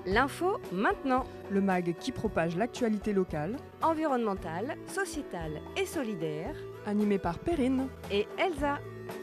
L'info maintenant. Le MAG qui propage l'actualité locale, Environnementale, sociétale et solidaire. animé par Perrine. Et Elsa.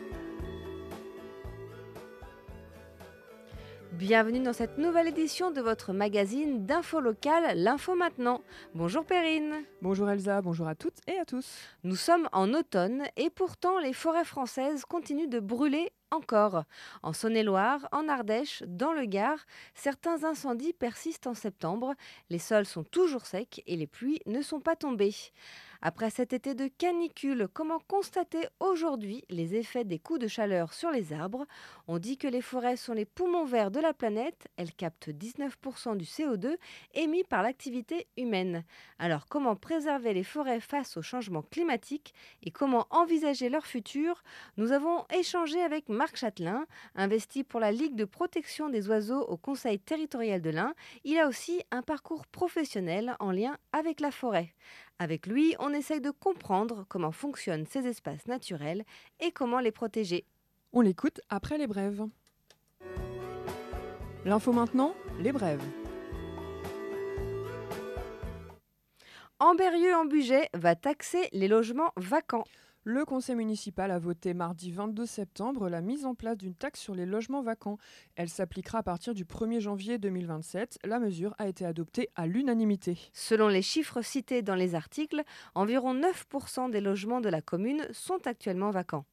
Bienvenue dans cette nouvelle édition de votre magazine d'info locale, l'Info Maintenant. Bonjour Perrine. Bonjour Elsa, bonjour à toutes et à tous. Nous sommes en automne et pourtant les forêts françaises continuent de brûler encore. En Saône-et-Loire, en Ardèche, dans le Gard, certains incendies persistent en septembre. Les sols sont toujours secs et les pluies ne sont pas tombées. Après cet été de canicule, comment constater aujourd'hui les effets des coups de chaleur sur les arbres ? On dit que les forêts sont les poumons verts de la planète. Elles captent 19% du CO2 émis par l'activité humaine. Alors comment préserver les forêts face au changement climatique et comment envisager leur futur ? Nous avons échangé avec Marc Châtelain, investi pour la Ligue de protection des oiseaux au Conseil territorial de l'Ain. Il a aussi un parcours professionnel en lien avec la forêt. Avec lui, on essaye de comprendre comment fonctionnent ces espaces naturels et comment les protéger. On l'écoute après les brèves. L'info maintenant, les brèves. Ambérieu-en-Bugey va taxer les logements vacants. Le conseil municipal a voté mardi 22 septembre la mise en place d'une taxe sur les logements vacants. Elle s'appliquera à partir du 1er janvier 2027. La mesure a été adoptée à l'unanimité. Selon les chiffres cités dans les articles, environ 9% des logements de la commune sont actuellement vacants.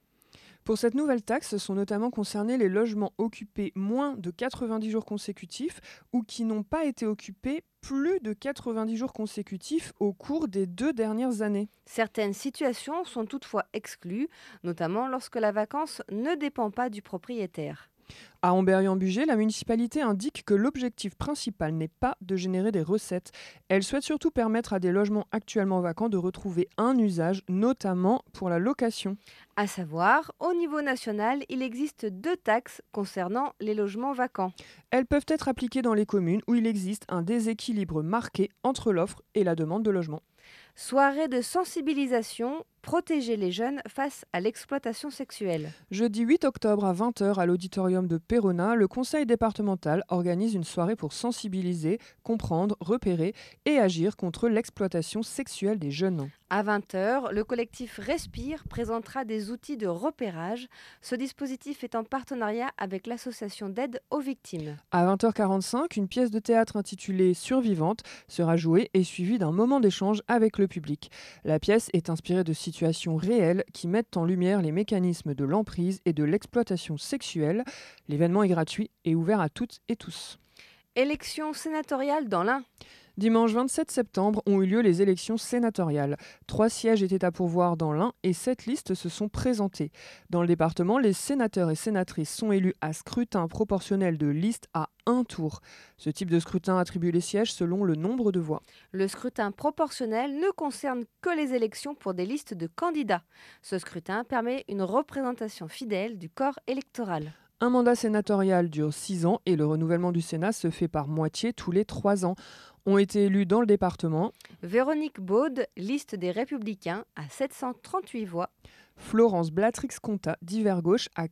Pour cette nouvelle taxe, sont notamment concernés les logements occupés moins de 90 jours consécutifs ou qui n'ont pas été occupés plus de 90 jours consécutifs au cours des 2 dernières années. Certaines situations sont toutefois exclues, notamment lorsque la vacance ne dépend pas du propriétaire. À Ambérieu-en-Bugey, la municipalité indique que l'objectif principal n'est pas de générer des recettes. Elle souhaite surtout permettre à des logements actuellement vacants de retrouver un usage, notamment pour la location. À savoir, au niveau national, il existe 2 taxes concernant les logements vacants. Elles peuvent être appliquées dans les communes où il existe un déséquilibre marqué entre l'offre et la demande de logement. Soirée de sensibilisation, protéger les jeunes face à l'exploitation sexuelle. Jeudi 8 octobre à 20h à l'auditorium de Péronin, le conseil départemental organise une soirée pour sensibiliser, comprendre, repérer et agir contre l'exploitation sexuelle des jeunes. À 20h, le collectif Respire présentera des outils de repérage. Ce dispositif est en partenariat avec l'association d'aide aux victimes. À 20h45, une pièce de théâtre intitulée Survivante sera jouée et suivie d'un moment d'échange avec le public. La pièce est inspirée de situations réelles qui mettent en lumière les mécanismes de l'emprise et de l'exploitation sexuelle. L'événement est gratuit et ouvert à toutes et tous. Élection sénatoriale dans l'Ain. Dimanche 27 septembre ont eu lieu les élections sénatoriales. 3 sièges étaient à pourvoir dans l'Ain et 7 listes se sont présentées. Dans le département, les sénateurs et sénatrices sont élus à scrutin proportionnel de liste à 1 tour. Ce type de scrutin attribue les sièges selon le nombre de voix. Le scrutin proportionnel ne concerne que les élections pour des listes de candidats. Ce scrutin permet une représentation fidèle du corps électoral. Un mandat sénatorial dure 6 ans et le renouvellement du Sénat se fait par moitié tous les 3 ans. Ont été élus dans le département Véronique Baude, liste des Républicains, à 738 voix. Florence Blatrix-Contat, divers gauche, à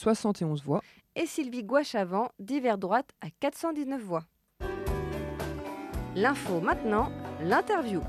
471 voix. Et Sylvie Gouachavant, divers droite, à 419 voix. L'info maintenant, l'interview.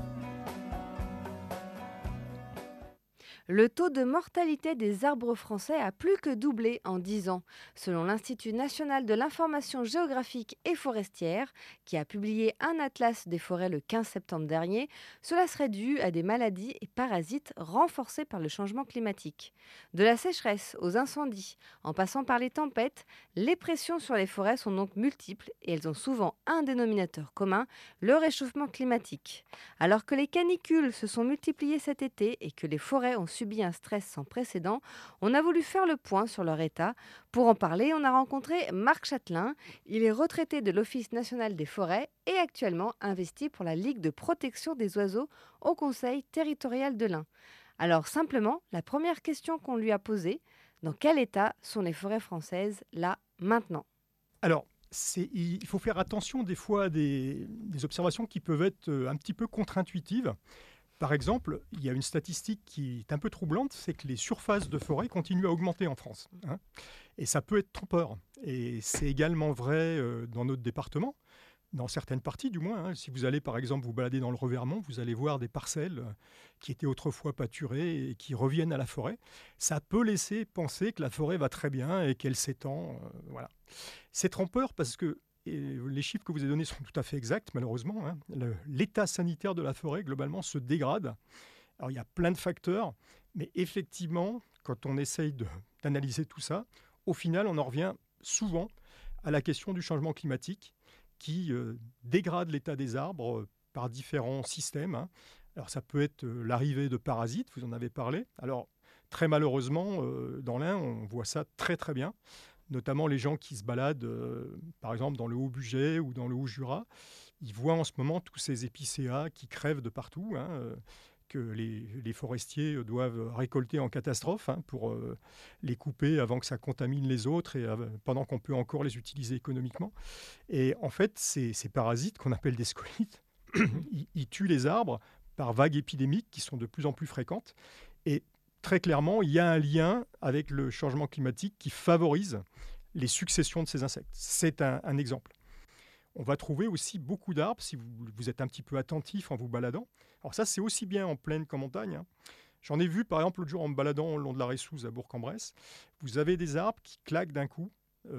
Le taux de mortalité des arbres français a plus que doublé en 10 ans. Selon l'Institut national de l'information géographique et forestière, qui a publié un atlas des forêts le 15 septembre dernier, cela serait dû à des maladies et parasites renforcés par le changement climatique. De la sécheresse aux incendies, en passant par les tempêtes, les pressions sur les forêts sont donc multiples et elles ont souvent un dénominateur commun, le réchauffement climatique. Alors que les canicules se sont multipliées cet été et que les forêts ont subi un stress sans précédent, on a voulu faire le point sur leur état. Pour en parler, on a rencontré Marc Châtelain. Il est retraité de l'Office national des forêts et actuellement investi pour la Ligue de protection des oiseaux au Conseil territorial de l'Ain. Alors simplement, la première question qu'on lui a posée, dans quel état sont les forêts françaises là, maintenant ? Alors, il faut faire attention des fois à des observations qui peuvent être un petit peu contre-intuitives. Par exemple, il y a une statistique qui est un peu troublante, c'est que les surfaces de forêt continuent à augmenter en France. Et ça peut être trompeur. Et c'est également vrai dans notre département. dans certaines parties du moins. Hein. Si vous allez par exemple vous balader dans le Revermont, vous allez voir des parcelles qui étaient autrefois pâturées et qui reviennent à la forêt. Ça peut laisser penser que la forêt va très bien et qu'elle s'étend. Voilà. C'est trompeur parce que les chiffres que vous avez donnés sont tout à fait exacts, malheureusement. Hein. L'état sanitaire de la forêt, globalement, se dégrade. Alors, il y a plein de facteurs, mais effectivement, quand on essaye d'analyser tout ça, au final, on en revient souvent à la question du changement climatique qui dégrade l'état des arbres par différents systèmes. Hein. Alors, ça peut être l'arrivée de parasites, vous en avez parlé. Alors, très malheureusement, dans l'Ain, on voit ça très très bien, notamment les gens qui se baladent, par exemple, dans le Haut-Bugey ou dans le Haut-Jura. Ils voient en ce moment tous ces épicéas qui crèvent de partout, hein, que les forestiers doivent récolter en catastrophe pour les couper avant que ça contamine les autres et pendant qu'on peut encore les utiliser économiquement. Et en fait, ces parasites qu'on appelle des scolytes, ils tuent les arbres par vagues épidémiques qui sont de plus en plus fréquentes. Et très clairement, il y a un lien avec le changement climatique qui favorise les successions de ces insectes. C'est un exemple. On va trouver aussi beaucoup d'arbres, si vous êtes un petit peu attentif en vous baladant. Alors ça, c'est aussi bien en plaine qu'en montagne. Hein. J'en ai vu, par exemple, l'autre jour en me baladant le long de la Ressouze à Bourg-en-Bresse. Vous avez des arbres qui claquent d'un coup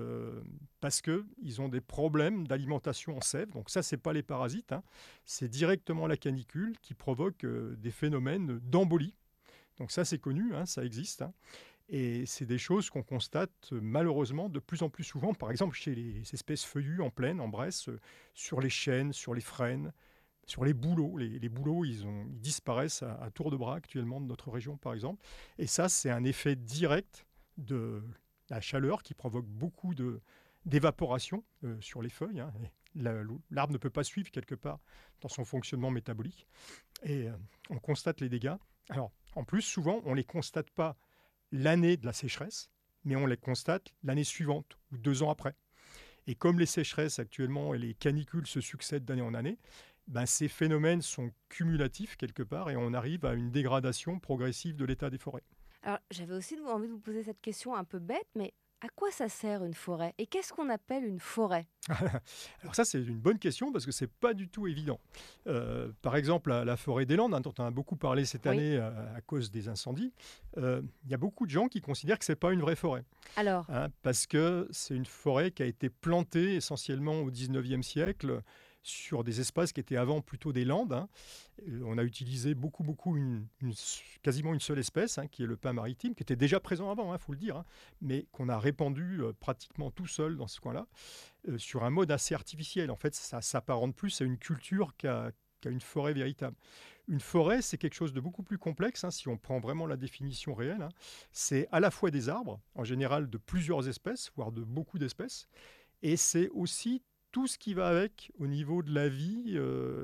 parce qu'ils ont des problèmes d'alimentation en sève. Donc ça, ce n'est pas les parasites. Hein. C'est directement la canicule qui provoque des phénomènes d'embolie. Donc ça, c'est connu, hein, ça existe. Hein. Et c'est des choses qu'on constate malheureusement de plus en plus souvent, par exemple chez les espèces feuillues en plaine, en Bresse, sur les chênes, sur les frênes, sur les bouleaux. Les bouleaux, ils disparaissent à tour de bras actuellement de notre région, par exemple. Et ça, c'est un effet direct de la chaleur qui provoque beaucoup d'évaporation sur les feuilles. Hein. L'arbre ne peut pas suivre quelque part dans son fonctionnement métabolique. Et on constate les dégâts. Alors, en plus, souvent, on ne les constate pas l'année de la sécheresse, mais on les constate l'année suivante ou 2 ans après. Et comme les sécheresses actuellement et les canicules se succèdent d'année en année, ces phénomènes sont cumulatifs quelque part et on arrive à une dégradation progressive de l'état des forêts. Alors, j'avais aussi envie de vous poser cette question un peu bête, mais à quoi ça sert une forêt? Et qu'est-ce qu'on appelle une forêt? Alors ça, c'est une bonne question parce que ce n'est pas du tout évident. Par exemple, la forêt des Landes, dont on a beaucoup parlé cette année à cause des incendies, il y a beaucoup de gens qui considèrent que ce n'est pas une vraie forêt. Alors parce que c'est une forêt qui a été plantée essentiellement au 19e siècle sur des espaces qui étaient avant plutôt des landes. Hein. On a utilisé beaucoup, quasiment une seule espèce, hein, qui est le pin maritime, qui était déjà présent avant, faut le dire, hein, mais qu'on a répandu pratiquement tout seul dans ce coin-là, sur un mode assez artificiel. En fait, ça s'apparente plus à une culture qu'à une forêt véritable. Une forêt, c'est quelque chose de beaucoup plus complexe, hein, si on prend vraiment la définition réelle. Hein. C'est à la fois des arbres, en général de plusieurs espèces, voire de beaucoup d'espèces, et c'est aussi tout ce qui va avec au niveau de la vie.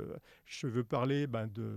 Je veux parler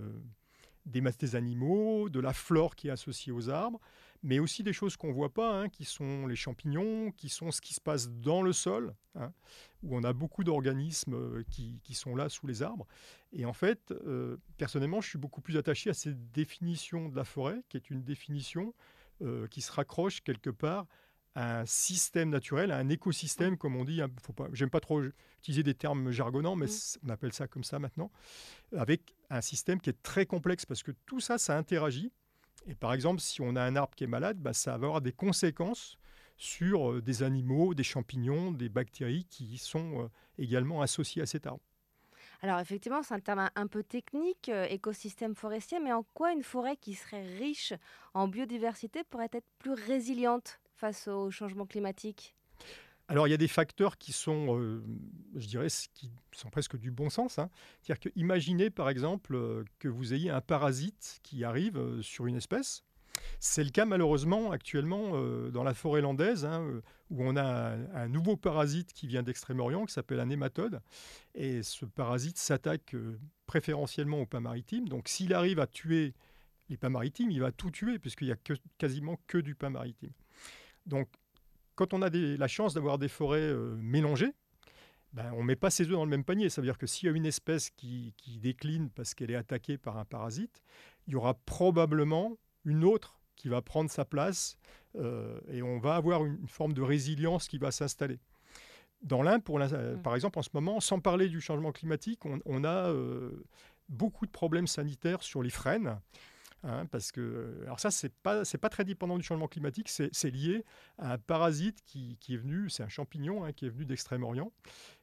des animaux, de la flore qui est associée aux arbres, mais aussi des choses qu'on ne voit pas, hein, qui sont les champignons, qui sont ce qui se passe dans le sol, hein, où on a beaucoup d'organismes qui sont là sous les arbres. Et en fait, personnellement, je suis beaucoup plus attaché à cette définition de la forêt, qui est une définition qui se raccroche quelque part à un système naturel, à un écosystème, comme on dit. J'aime pas trop utiliser des termes jargonnants, mais on appelle ça comme ça maintenant, avec un système qui est très complexe, parce que tout ça, ça interagit. Et par exemple, si on a un arbre qui est malade, ça va avoir des conséquences sur des animaux, des champignons, des bactéries qui sont également associés à cet arbre. Alors effectivement, c'est un terme un peu technique, écosystème forestier, mais en quoi une forêt qui serait riche en biodiversité pourrait être plus résiliente face au changement climatique? Alors, il y a des facteurs qui sont, je dirais, qui sont presque du bon sens. Hein. C'est-à-dire que, imaginez, par exemple, que vous ayez un parasite qui arrive sur une espèce. C'est le cas, malheureusement, actuellement, dans la forêt landaise, hein, où on a un nouveau parasite qui vient d'Extrême-Orient, qui s'appelle un nématode. Et ce parasite s'attaque préférentiellement aux pins maritimes. Donc, s'il arrive à tuer les pins maritimes, il va tout tuer, puisqu'il n'y a quasiment que du pin maritime. Donc, quand on a la chance d'avoir des forêts mélangées, on ne met pas ses œufs dans le même panier. Ça veut dire que s'il y a une espèce qui décline parce qu'elle est attaquée par un parasite, il y aura probablement une autre qui va prendre sa place et on va avoir une forme de résilience qui va s'installer. Dans l'Ain, par exemple, en ce moment, sans parler du changement climatique, on a beaucoup de problèmes sanitaires sur les frênes. Hein, parce que, alors ça, c'est pas très dépendant du changement climatique, c'est lié à un parasite qui est venu, c'est un champignon qui est venu d'Extrême-Orient.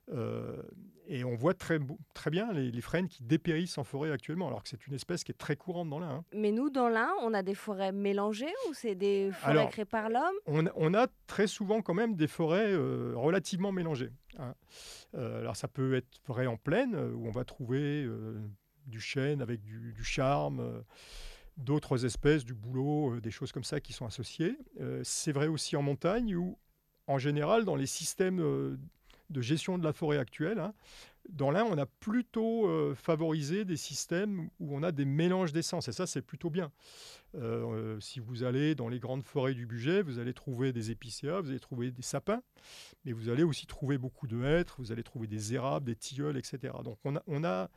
Et on voit très bien les frênes qui dépérissent en forêt actuellement, alors que c'est une espèce qui est très courante dans l'Ain. Mais nous, dans l'Ain, on a des forêts mélangées ou c'est des forêts créées par l'homme? On a très souvent quand même des forêts relativement mélangées. Hein. Alors ça peut être forêt en plaine, où on va trouver du chêne avec du charme, d'autres espèces, du bouleau, des choses comme ça qui sont associées. C'est vrai aussi en montagne où, en général, dans les systèmes de gestion de la forêt actuelle, hein, dans l'Ain, on a plutôt favorisé des systèmes où on a des mélanges d'essences. Et ça, c'est plutôt bien. Si vous allez dans les grandes forêts du Bugey, vous allez trouver des épicéas, vous allez trouver des sapins, mais vous allez aussi trouver beaucoup de hêtres, vous allez trouver des érables, des tilleuls, etc. Donc on a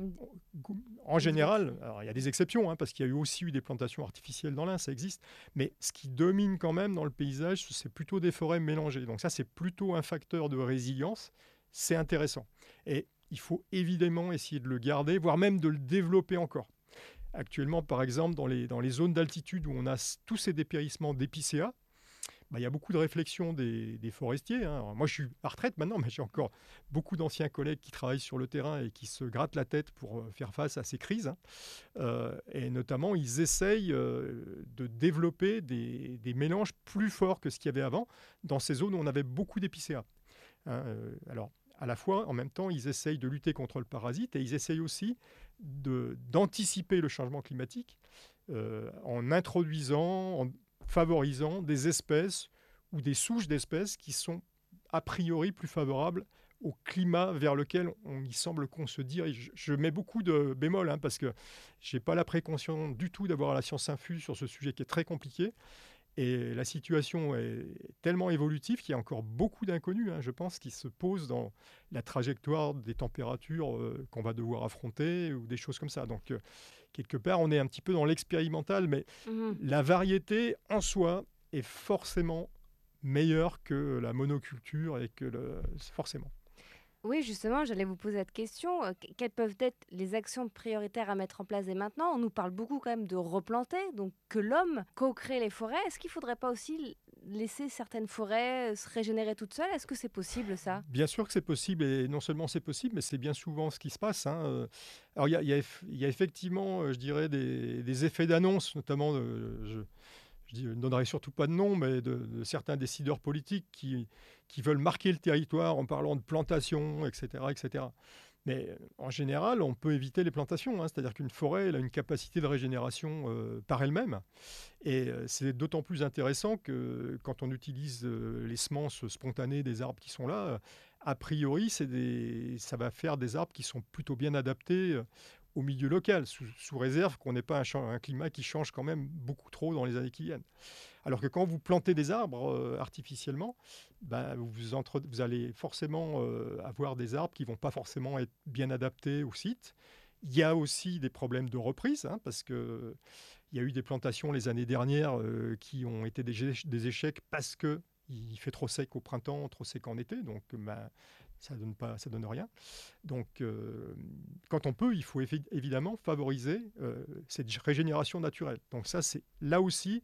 en général, alors il y a des exceptions, parce qu'il y a aussi eu des plantations artificielles dans l'Ain, ça existe, mais ce qui domine quand même dans le paysage, c'est plutôt des forêts mélangées. Donc ça, c'est plutôt un facteur de résilience, c'est intéressant. Et il faut évidemment essayer de le garder, voire même de le développer encore. Actuellement, par exemple, dans les zones d'altitude où on a tous ces dépérissements d'épicéas, il y a beaucoup de réflexions des forestiers. Hein. Alors, moi, je suis à retraite maintenant, mais j'ai encore beaucoup d'anciens collègues qui travaillent sur le terrain et qui se grattent la tête pour faire face à ces crises. Hein. Et notamment, ils essayent de développer des mélanges plus forts que ce qu'il y avait avant dans ces zones où on avait beaucoup d'épicéas. Hein. Alors, à la fois, en même temps, ils essayent de lutter contre le parasite et ils essayent aussi d'anticiper le changement climatique en introduisant, en favorisant des espèces ou des souches d'espèces qui sont a priori plus favorables au climat vers lequel il semble qu'on se dirige. Je mets beaucoup de bémols parce que je n'ai pas la précaution du tout d'avoir la science infuse sur ce sujet qui est très compliqué. Et la situation est tellement évolutive qu'il y a encore beaucoup d'inconnus, je pense, qui se posent dans la trajectoire des températures qu'on va devoir affronter ou des choses comme ça. Donc, quelque part, on est un petit peu dans l'expérimental, mais la variété en soi est forcément meilleure que la monoculture et forcément. Oui, justement, j'allais vous poser cette question. Quelles peuvent être les actions prioritaires à mettre en place dès maintenant? On nous parle beaucoup quand même de replanter, donc que l'homme co-crée les forêts. Est-ce qu'il ne faudrait pas aussi laisser certaines forêts se régénérer toutes seules? Est-ce que c'est possible, ça? Bien sûr que c'est possible, et non seulement c'est possible, mais c'est bien souvent ce qui se passe. Hein. Alors, il y a effectivement, je dirais, des effets d'annonce, notamment, je ne donnerai surtout pas de nom, mais de certains décideurs politiques qui veulent marquer le territoire en parlant de plantation, etc., etc. Mais en général, on peut éviter les plantations. C'est-à-dire qu'une forêt elle a une capacité de régénération par elle-même. Et c'est d'autant plus intéressant que quand on utilise les semences spontanées des arbres qui sont là, a priori, ça va faire des arbres qui sont plutôt bien adaptés au milieu local, sous réserve qu'on n'ait pas un climat qui change quand même beaucoup trop dans les années qui viennent. Alors que quand vous plantez des arbres artificiellement, vous allez forcément avoir des arbres qui ne vont pas forcément être bien adaptés au site. Il y a aussi des problèmes de reprise, parce qu'il y a eu des plantations les années dernières qui ont été des échecs parce qu'il fait trop sec au printemps, trop sec en été. Donc, ça donne rien. Donc, quand on peut, il faut évidemment favoriser cette régénération naturelle. Donc ça, là aussi,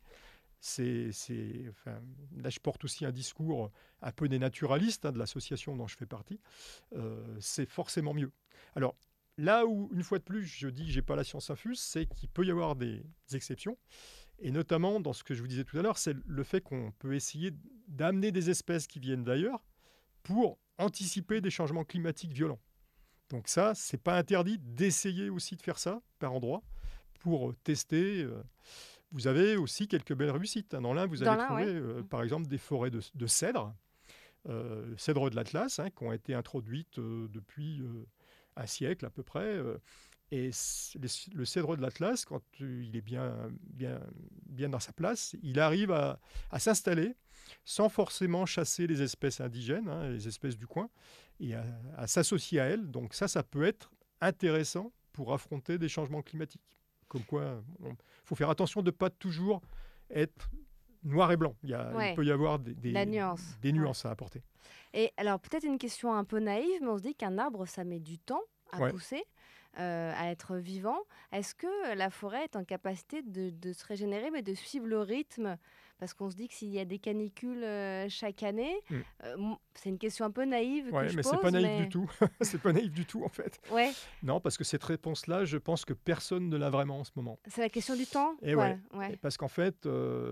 là, je porte aussi un discours un peu des naturalistes de l'association dont je fais partie. C'est forcément mieux. Alors, là où, une fois de plus, je dis que je n'ai pas la science infuse, c'est qu'il peut y avoir des exceptions. Et notamment, dans ce que je vous disais tout à l'heure, c'est le fait qu'on peut essayer d'amener des espèces qui viennent d'ailleurs pour anticiper des changements climatiques violents. Donc ça, c'est pas interdit d'essayer aussi de faire ça par endroit pour tester. Vous avez aussi quelques belles réussites. Dans l'Ain, vous allez trouver, par exemple, des forêts de cèdres, cèdres de l'Atlas, qui ont été introduites depuis un siècle à peu près. Et le cèdre de l'Atlas, quand il est bien dans sa place, il arrive à s'installer sans forcément chasser les espèces indigènes, les espèces du coin, et à s'associer à elles. Donc ça peut être intéressant pour affronter des changements climatiques. Comme quoi, il faut faire attention de ne pas toujours être noir et blanc. Ouais. Il peut y avoir La nuance. des nuances à apporter. Et alors, peut-être une question un peu naïve, mais on se dit qu'un arbre, ça met du temps à Ouais. pousser, à être vivant. Est-ce que la forêt est en capacité de se régénérer, mais de suivre le rythme? Parce qu'on se dit que s'il y a des canicules chaque année, Mm. c'est une question un peu naïve que Ouais, je mais pose. c'est pas naïf du tout. C'est pas naïf du tout, en fait. Ouais, Non, parce que cette réponse-là, je pense que personne ne l'a vraiment en ce moment. c'est la question du temps. Et quoi. ouais. Ouais. Et parce qu'en fait,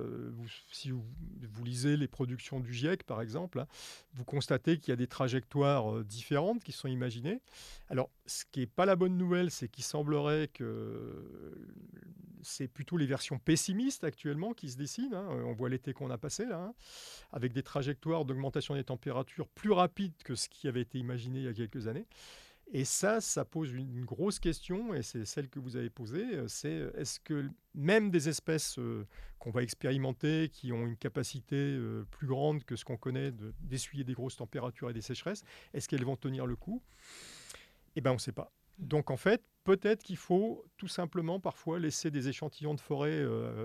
si vous lisez les productions du GIEC, par exemple, hein, vous constatez qu'il y a des trajectoires différentes qui sont imaginées. Alors, ce qui n'est pas la bonne nouvelle, c'est qu'il semblerait que c'est plutôt les versions pessimistes actuellement qui se dessinent. Hein. On voit l'été qu'on a passé, là, hein, avec des trajectoires d'augmentation des températures plus rapides que ce qui avait été imaginé il y a quelques années. Et ça pose une grosse question, et c'est celle que vous avez posée, c'est est-ce que même des espèces qu'on va expérimenter, qui ont une capacité plus grande que ce qu'on connaît d'essuyer des grosses températures et des sécheresses, est-ce qu'elles vont tenir le coup? Eh bien, on ne sait pas. Donc en fait, peut-être qu'il faut tout simplement parfois laisser des échantillons de forêt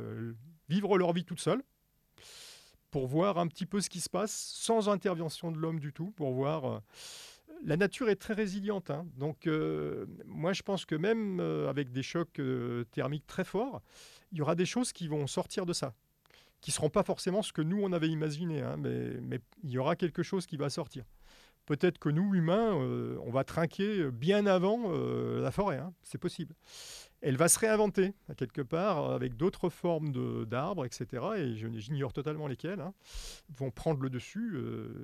vivre leur vie toutes seules, pour voir un petit peu ce qui se passe, sans intervention de l'homme du tout, pour voir... La nature est très résiliente, hein. Donc moi je pense que même avec des chocs thermiques très forts, il y aura des choses qui vont sortir de ça, qui ne seront pas forcément ce que nous on avait imaginé, hein, mais il y aura quelque chose qui va sortir. Peut-être que nous, humains, on va trinquer bien avant la forêt, hein, c'est possible. Elle va se réinventer, quelque part, avec d'autres formes d'arbres, etc. Et j'ignore totalement lesquelles, hein, vont prendre le dessus.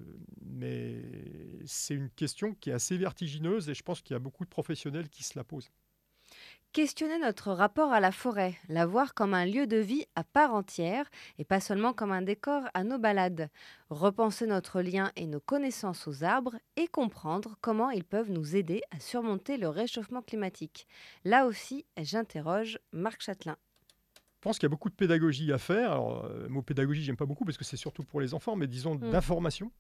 Mais c'est une question qui est assez vertigineuse et je pense qu'il y a beaucoup de professionnels qui se la posent. Questionner notre rapport à la forêt, la voir comme un lieu de vie à part entière et pas seulement comme un décor à nos balades. Repenser notre lien et nos connaissances aux arbres et comprendre comment ils peuvent nous aider à surmonter le réchauffement climatique. Là aussi, j'interroge Marc Châtelain. Je pense qu'il y a beaucoup de pédagogie à faire. Alors, le mot pédagogie, j'aime pas beaucoup parce que c'est surtout pour les enfants, mais disons d'information,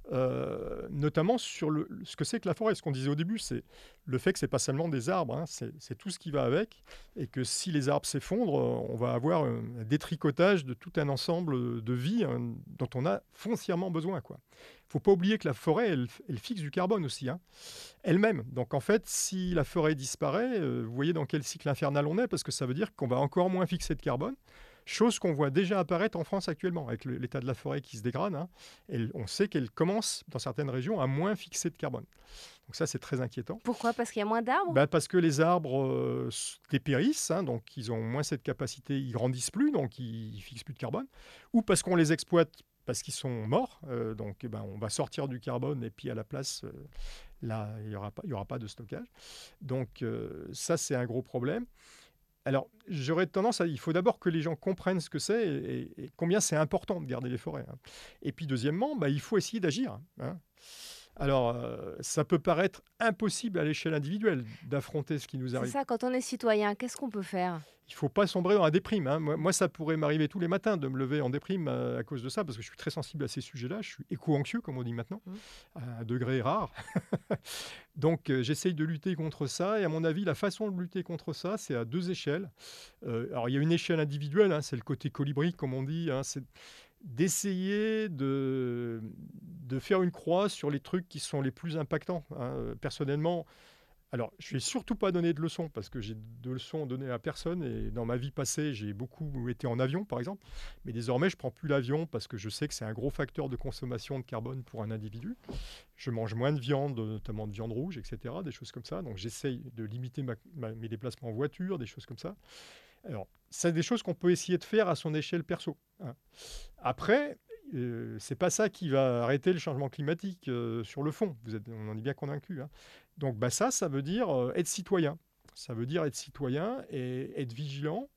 notamment sur ce que c'est que la forêt. Ce qu'on disait au début, c'est le fait que c'est pas seulement des arbres, hein, c'est tout ce qui va avec, et que si les arbres s'effondrent, on va avoir un détricotage de tout un ensemble de vie dont on a foncièrement besoin, quoi. Il ne faut pas oublier que la forêt, elle fixe du carbone aussi, hein, elle-même. Donc en fait, si la forêt disparaît, vous voyez dans quel cycle infernal on est, parce que ça veut dire qu'on va encore moins fixer de carbone, chose qu'on voit déjà apparaître en France actuellement, avec l'état de la forêt qui se dégrade. Hein, on sait qu'elle commence, dans certaines régions, à moins fixer de carbone. Donc ça, c'est très inquiétant. Pourquoi? Parce qu'il y a moins d'arbres? Parce que les arbres dépérissent, hein, donc ils ont moins cette capacité, ils grandissent plus, donc ils ne fixent plus de carbone, ou parce qu'on les exploite parce qu'ils sont morts, donc on va sortir du carbone et puis à la place, là, il y aura pas de stockage. Donc ça, c'est un gros problème. Alors, j'aurais tendance il faut d'abord que les gens comprennent ce que c'est et combien c'est important de garder les forêts, hein. Et puis deuxièmement, il faut essayer d'agir, hein. Alors, ça peut paraître impossible à l'échelle individuelle d'affronter ce qui nous arrive. C'est ça, quand on est citoyen, qu'est-ce qu'on peut faire? Il ne faut pas sombrer dans la déprime, hein. Moi, ça pourrait m'arriver tous les matins de me lever en déprime à cause de ça, parce que je suis très sensible à ces sujets-là. Je suis éco-anxieux, comme on dit maintenant, à un degré rare. Donc, j'essaye de lutter contre ça. Et à mon avis, la façon de lutter contre ça, c'est à deux échelles. Alors, il y a une échelle individuelle, hein, c'est le côté colibri, comme on dit, hein, c'est d'essayer de faire une croix sur les trucs qui sont les plus impactants, hein. Personnellement, alors, je ne vais surtout pas donner de leçons parce que j'ai de leçons données à personne et dans ma vie passée, j'ai beaucoup été en avion, par exemple. Mais désormais, je ne prends plus l'avion parce que je sais que c'est un gros facteur de consommation de carbone pour un individu. Je mange moins de viande, notamment de viande rouge, etc., des choses comme ça. Donc, j'essaye de limiter mes déplacements en voiture, des choses comme ça. Alors, c'est des choses qu'on peut essayer de faire à son échelle perso, hein. Après, c'est pas ça qui va arrêter le changement climatique sur le fond. On en est bien convaincu, hein. Donc ça veut dire être citoyen. Ça veut dire être citoyen et être vigilant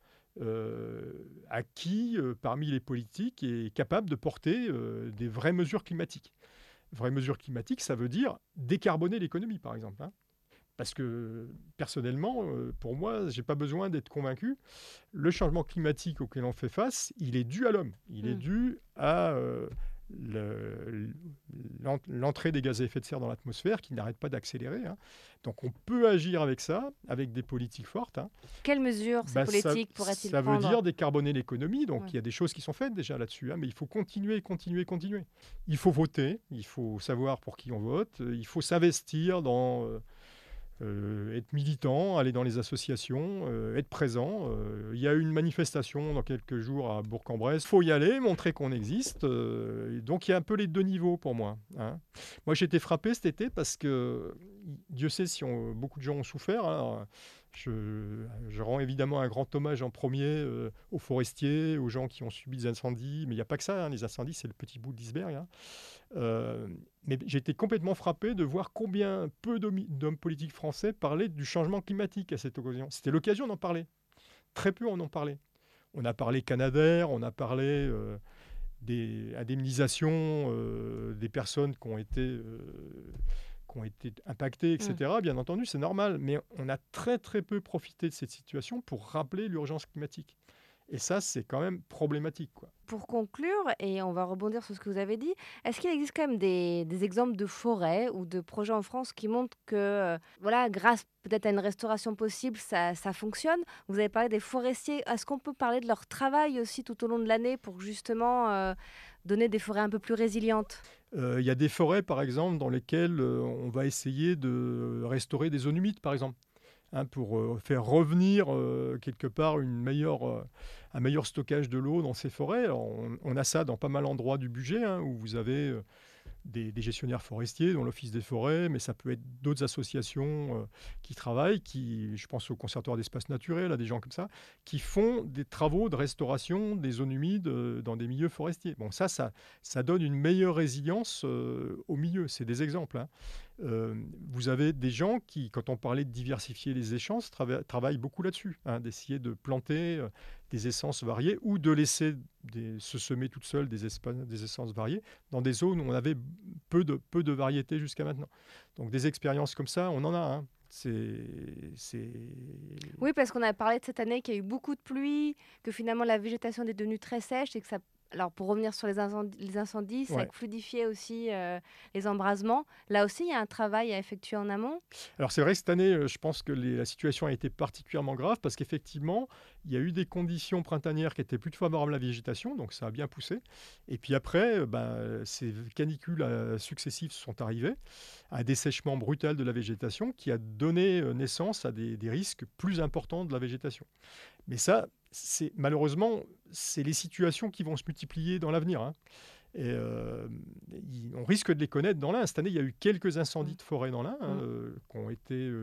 à qui, parmi les politiques, est capable de porter des vraies mesures climatiques. Vraies mesures climatiques, ça veut dire décarboner l'économie, par exemple, hein. Parce que personnellement, pour moi, je n'ai pas besoin d'être convaincu. Le changement climatique auquel on fait face, il est dû à l'homme. Il est dû à l'entrée des gaz à effet de serre dans l'atmosphère qui n'arrête pas d'accélérer. Hein. Donc on peut agir avec ça, avec des politiques fortes. Hein. Quelles mesures ces politiques pourraient-ils prendre? Ça veut dire décarboner l'économie. Donc Ouais. il y a des choses qui sont faites déjà là-dessus. Hein, mais il faut continuer. Il faut voter, il faut savoir pour qui on vote, il faut s'investir dans... être militant, aller dans les associations, être présent. Il y a une manifestation dans quelques jours à Bourg-en-Bresse. Il faut y aller, montrer qu'on existe. Donc il y a un peu les deux niveaux pour moi. Hein. Moi j'ai été frappé cet été parce que Dieu sait si beaucoup de gens ont souffert. Hein. Je rends évidemment un grand hommage en premier aux forestiers, aux gens qui ont subi des incendies. Mais il n'y a pas que ça. Hein. Les incendies, c'est le petit bout de l'iceberg. Hein. Mais j'ai été complètement frappé de voir combien peu d'hommes politiques français parlaient du changement climatique à cette occasion. C'était l'occasion d'en parler. Très peu en ont parlé. On a parlé Canadair, on a parlé des indemnisations des personnes qui ont été impactées, etc. Bien entendu, c'est normal. Mais on a très très peu profité de cette situation pour rappeler l'urgence climatique. Et ça, c'est quand même problématique, quoi. Pour conclure, et on va rebondir sur ce que vous avez dit, est-ce qu'il existe quand même des exemples de forêts ou de projets en France qui montrent que, voilà, grâce peut-être à une restauration possible, ça fonctionne? Vous avez parlé des forestiers. Est-ce qu'on peut parler de leur travail aussi tout au long de l'année pour justement donner des forêts un peu plus résilientes? Il y a des forêts, par exemple, dans lesquelles on va essayer de restaurer des zones humides, par exemple. Hein, pour faire revenir quelque part un meilleur stockage de l'eau dans ces forêts. Alors, on a ça dans pas mal d'endroits du budget, hein, où vous avez des gestionnaires forestiers, dont l'Office des forêts, mais ça peut être d'autres associations qui travaillent, je pense au Conservatoire d'espaces naturels, à des gens comme ça, qui font des travaux de restauration des zones humides dans des milieux forestiers. Bon, ça donne une meilleure résilience au milieu. C'est des exemples. Hein. Vous avez des gens qui, quand on parlait de diversifier les essences, travaillent beaucoup là-dessus, hein, d'essayer de planter des essences variées ou de laisser se semer toutes seules des essences variées dans des zones où on avait peu de variétés jusqu'à maintenant. Donc des expériences comme ça, on en a. Hein. Oui, parce qu'on a parlé de cette année qu'il y a eu beaucoup de pluie, que finalement la végétation est devenue très sèche et que ça... Alors, pour revenir sur les incendies, ça a fluidifié aussi les embrasements. Là aussi, il y a un travail à effectuer en amont. Alors, c'est vrai que cette année, je pense que la situation a été particulièrement grave parce qu'effectivement, il y a eu des conditions printanières qui étaient plus favorables à la végétation, donc ça a bien poussé. Et puis après, ces canicules successives sont arrivées, un dessèchement brutal de la végétation qui a donné naissance à des risques plus importants de la végétation. Mais ça, malheureusement, c'est les situations qui vont se multiplier dans l'avenir. Hein. Et on risque de les connaître dans l'Ain. Cette année, il y a eu quelques incendies de forêt dans l'Ain qui ont été